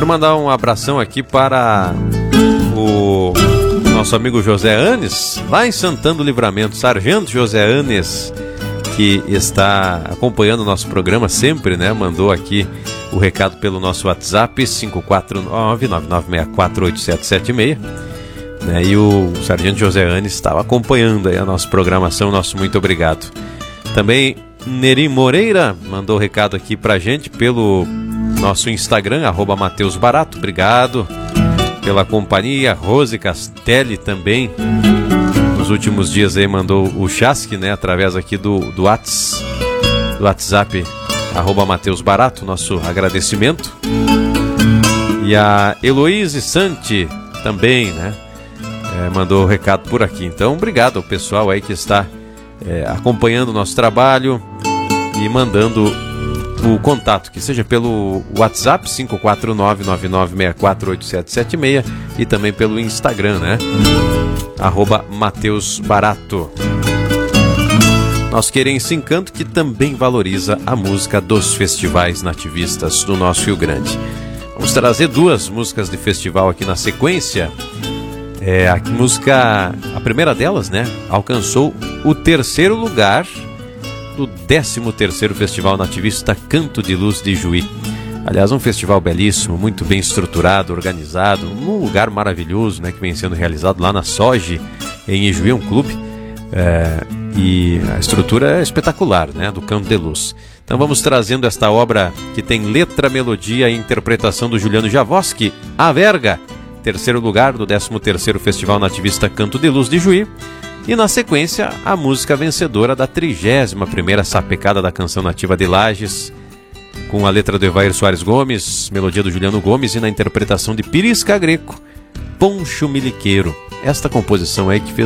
Quero mandar um abração aqui para o nosso amigo José Anes, lá em Santana do Livramento, Sargento José Anes, que está acompanhando o nosso programa sempre, né? Mandou aqui o recado pelo nosso WhatsApp 549-9964-8776, né? E o Sargento José Anes estava acompanhando aí a nossa programação, nosso muito obrigado. Também Nerim Moreira mandou o recado aqui pra gente pelo nosso Instagram, @MateusBarato, obrigado pela companhia. Rose Castelli também, nos últimos dias aí mandou o chasque, né, através aqui do WhatsApp, @MateusBarato, nosso agradecimento. E a Heloíse Santi também, né, mandou o recado por aqui. Então, obrigado ao pessoal aí que está acompanhando o nosso trabalho e mandando o contato, que seja pelo WhatsApp 549-9964-8776 e também pelo Instagram, né? @MateusBarato. Nosso Querência Encanto, que também valoriza a música dos festivais nativistas do nosso Rio Grande. Vamos trazer duas músicas de festival aqui na sequência. A primeira delas, né, alcançou o 3º lugar do 13º Festival Nativista Canto de Luz de Juí. Aliás, um festival belíssimo, muito bem estruturado, organizado, num lugar maravilhoso, né, que vem sendo realizado lá na Soje, em Ijuí, um clube. E a estrutura é espetacular, né, do Canto de Luz. Então vamos trazendo esta obra que tem letra, melodia e interpretação do Juliano Javoski, A Verga, 3º lugar do 13º Festival Nativista Canto de Luz de Juí. E na sequência, a música vencedora da 31ª Sapecada da Canção Nativa de Lages, com a letra do Evair Soares Gomes, melodia do Juliano Gomes e na interpretação de Pirisca Greco, Poncho Miliqueiro. Esta composição aí que fez